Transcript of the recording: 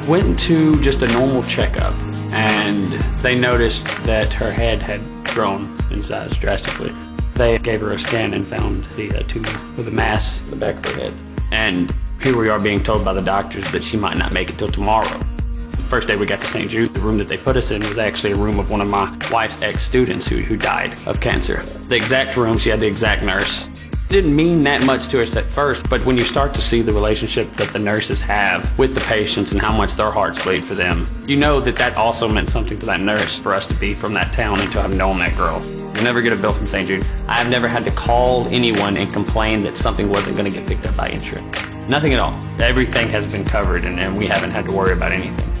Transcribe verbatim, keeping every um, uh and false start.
Went to just a normal checkup, and they noticed that her head had grown in size drastically. They gave her a scan and found the uh, tumor with a mass in the back of her head. And here we are being told by the doctors that she might not make it till tomorrow. The first day we got to Saint Jude, the room that they put us in was actually a room of one of my wife's ex-students who, who died of cancer. The exact room, she had the exact nurse. It didn't mean that much to us at first, but when you start to see the relationship that the nurses have with the patients and how much their hearts bleed for them, you know that that also meant something to that nurse for us to be from that town and to have known that girl. You never get a bill from Saint Jude. I've never had to call anyone and complain that something wasn't going to get picked up by insurance. Nothing at all. Everything has been covered, and, and we haven't had to worry about anything.